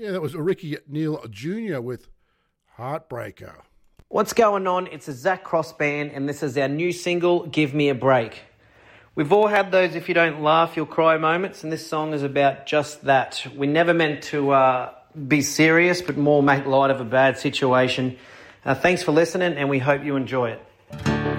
Yeah, that was Ricky Neal Jr. with Heartbreaker. What's going on? It's a Zach Cross band, and this is our new single, Give Me a Break. We've all had those if you don't laugh, you'll cry moments, and this song is about just that. We never meant to be serious, but more make light of a bad situation. Thanks for listening, and we hope you enjoy it.